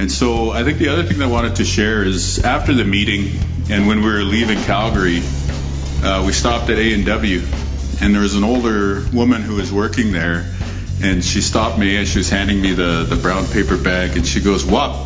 And so I think the other thing that I wanted to share is after the meeting and when we were leaving Calgary, we stopped at A&W, and there was an older woman who was working there, and she stopped me and she was handing me the brown paper bag, and she goes, "Wop,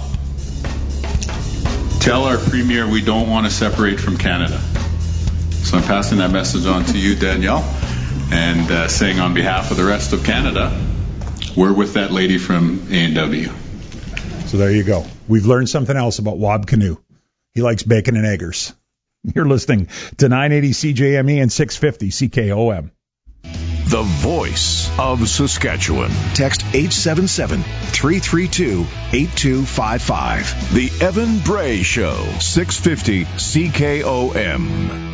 tell our Premier we don't want to separate from Canada." So I'm passing that message on to you, Danielle, and saying on behalf of the rest of Canada, we're with that lady from A&W. So there you go. We've learned something else about Wab Kinew. He likes bacon and eggers. You're listening to 980 CJME and 650 CKOM. The voice of Saskatchewan. Text 877-332-8255. The Evan Bray Show, 650 CKOM.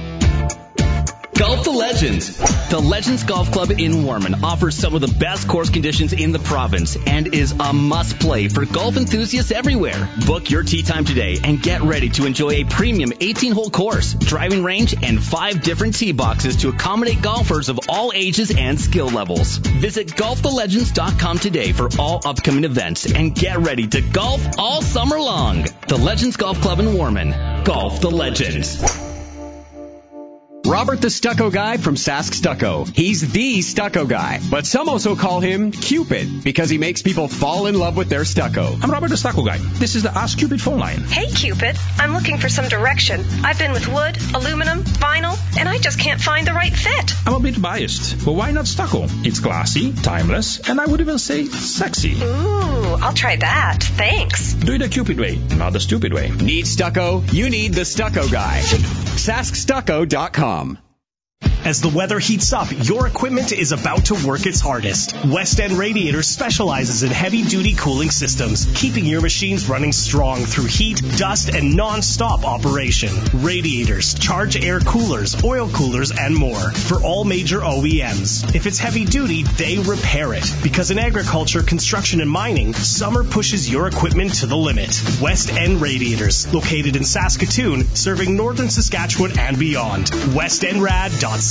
Golf the Legends. The Legends Golf Club in Warman offers some of the best course conditions in the province and is a must-play for golf enthusiasts everywhere. Book your tee time today and get ready to enjoy a premium 18-hole course, driving range, and 5 different tee boxes to accommodate golfers of all ages and skill levels. Visit golfthelegends.com today for all upcoming events and get ready to golf all summer long. The Legends Golf Club in Warman. Golf the Legends. Robert the Stucco Guy from Sask Stucco. He's the stucco guy, but some also call him Cupid because he makes people fall in love with their stucco. I'm Robert the Stucco Guy. This is the Ask Cupid phone line. Hey, Cupid. I'm looking for some direction. I've been with wood, aluminum, vinyl, and I just can't find the right fit. I'm a bit biased, but why not stucco? It's classy, timeless, and I would even say sexy. Ooh, I'll try that. Thanks. Do it the Cupid way, not the stupid way. Need stucco? You need the Stucco Guy. SaskStucco.com. As the weather heats up, your equipment is about to work its hardest. West End Radiators specializes in heavy-duty cooling systems, keeping your machines running strong through heat, dust, and non-stop operation. Radiators, charge air coolers, oil coolers, and more for all major OEMs. If it's heavy-duty, they repair it. Because in agriculture, construction, and mining, summer pushes your equipment to the limit. West End Radiators, located in Saskatoon, serving northern Saskatchewan and beyond. WestEndRad.ca.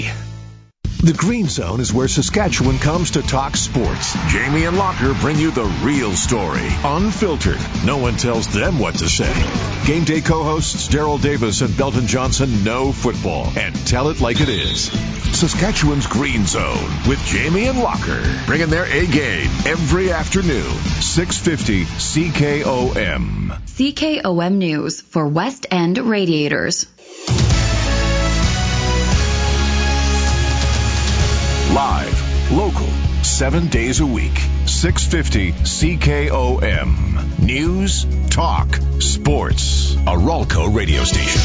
The Green Zone is where Saskatchewan comes to talk sports. Jamie and Locker bring you the real story, unfiltered. No one tells them what to say. Game day co-hosts Daryl Davis and Belton Johnson know football and tell it like it is. Saskatchewan's Green Zone with Jamie and Locker, bringing their A-game every afternoon, 650 CKOM. CKOM News for West End Radiators. Live, local, 7 days a week, 650 CKOM. News, talk, sports. A Ralco radio station.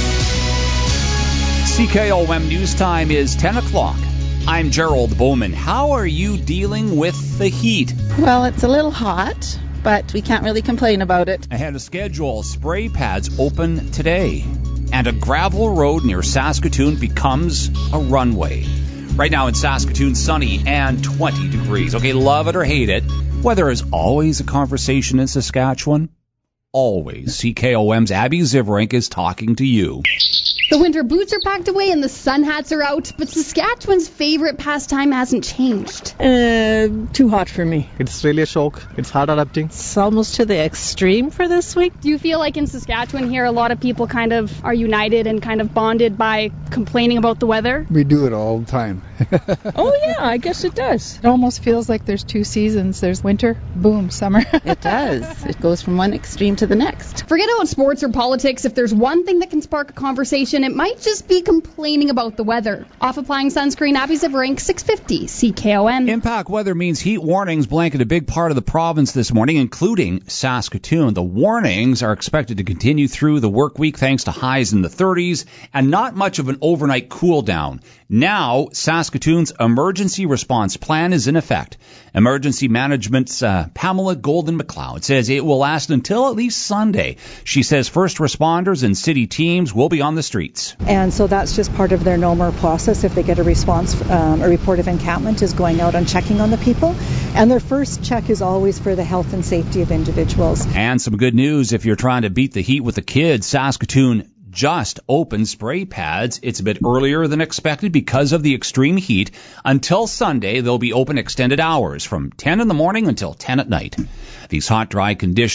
CKOM News Time is 10 o'clock. I'm Gerald Bowman. How are you dealing with the heat? Well, it's a little hot, but we can't really complain about it. Ahead of schedule, spray pads open today, and a gravel road near Saskatoon becomes a runway. Right now in Saskatoon, sunny and 20 degrees. Okay, love it or hate it, weather is always a conversation in Saskatchewan. Always. CKOM's Abby Zivrink is talking to you. The winter boots are packed away and the sun hats are out, but Saskatchewan's favorite pastime hasn't changed. Too hot for me. It's really a shock. It's hard adapting. It's almost to the extreme for this week. Do you feel like in Saskatchewan here a lot of people kind of are united and kind of bonded by complaining about the weather? We do it all the time. Oh yeah, I guess it does. It almost feels like there's two seasons. There's winter, boom, summer. It does. It goes from one extreme to the next. Forget about sports or politics. If there's one thing that can spark a conversation, it might just be complaining about the weather. Off applying sunscreen, Abby Zivrink, 650 CKOM. Impact weather means heat warnings blanket a big part of the province this morning, including Saskatoon. The warnings are expected to continue through the work week thanks to highs in the 30s and not much of an overnight cool down. Now, Saskatoon's emergency response plan is in effect. Emergency Management's Pamela Golden-McLeod says it will last until at least Sunday. She says first responders and city teams will be on the streets. And so that's just part of their normal process. If they get a response, a report of encampment is going out and checking on the people. And their first check is always for the health and safety of individuals. And some good news if you're trying to beat the heat with the kids. Saskatoon just opened spray pads. It's a bit earlier than expected because of the extreme heat. Until Sunday, they'll be open extended hours from 10 in the morning until 10 at night. These hot, dry conditions